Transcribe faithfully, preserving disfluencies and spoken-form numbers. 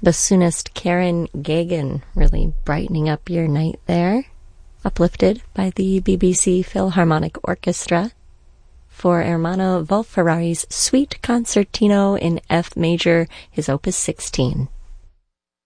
Bassoonist Karen Gagan really brightening up your night there. Uplifted by the B B C Philharmonic Orchestra for Ermanno Wolf-Ferrari's Suite Concertino in F major, his opus sixteen.